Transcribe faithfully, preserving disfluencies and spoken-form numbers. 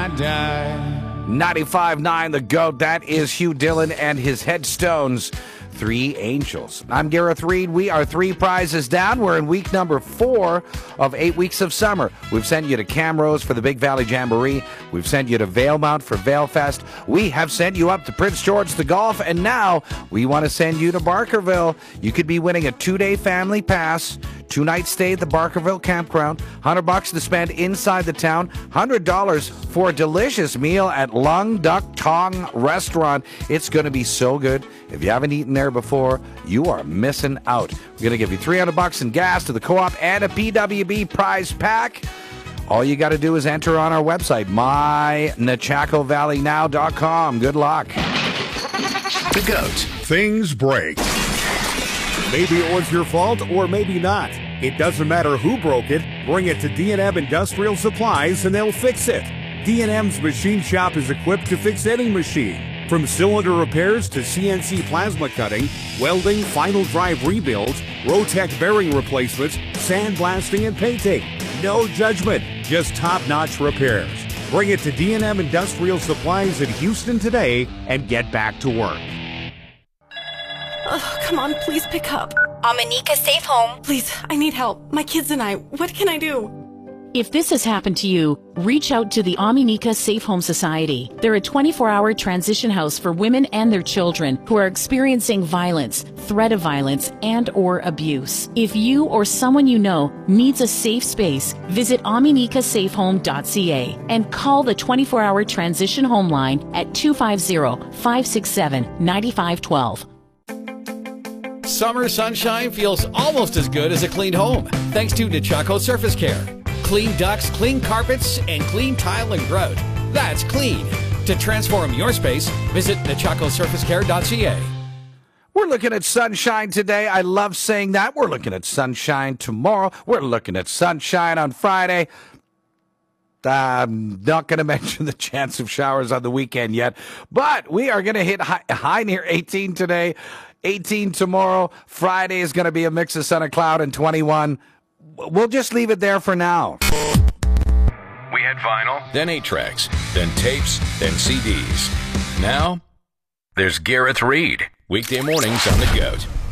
I die. ninety-five point nine The GOAT. That is Hugh Dillon and his Headstones, Three Angels. I'm Gareth Reed. We are three prizes down. We're in week number four of eight weeks of summer. We've sent you to Camrose for the Big Valley Jamboree. We've sent you to Valemount for Valefest. We have sent you up to Prince George to golf, and now we want to send you to Barkerville. You could be winning a two-day family pass, two-night stay at the Barkerville campground, one hundred bucks to spend inside the town, one hundred dollars for a delicious meal at Lung Duck Tong Restaurant. It's going to be so good. If you haven't eaten there before, you are missing out. We're going to give you three hundred bucks in gas to the co-op and a P W B prize pack. All you got to do is enter on our website, my nachaco valley now dot com. Good luck. The GOAT. Things break. Maybe it was your fault or maybe not. It doesn't matter who broke it. Bring it to D and M Industrial Supplies and they'll fix it. D and M's machine shop is equipped to fix any machine. From cylinder repairs to C N C plasma cutting, welding, final drive rebuilds, Rotec bearing replacements, sandblasting, and painting. No judgment, just top-notch repairs. Bring it to D and M Industrial Supplies in Houston today and get back to work. Oh, come on, please pick up. Amanika Safe Home. Please, I need help. My kids and I, what can I do? If this has happened to you, reach out to the Amanika Safe Home Society. They're a twenty-four hour transition house for women and their children who are experiencing violence, threat of violence, and or abuse. If you or someone you know needs a safe space, visit amanika safe home dot c a and call the twenty-four hour transition home line at two five zero, five six seven, nine five one two. Summer sunshine feels almost as good as a clean home, thanks to Nechako Surface Care. Clean ducts, clean carpets, and clean tile and grout. That's clean. To transform your space, visit nechako surface care dot c a. We're looking at sunshine today. I love saying that. We're looking at sunshine tomorrow. We're looking at sunshine on Friday. I'm not going to mention the chance of showers on the weekend yet, but we are going to hit high, high near eighteen today, eighteen tomorrow. Friday is going to be a mix of sun and cloud and twenty-one. We'll just leave it there for now. We had vinyl, then eight tracks, then tapes, then C Ds. Now, there's Gareth Reed. Weekday mornings on The GOAT.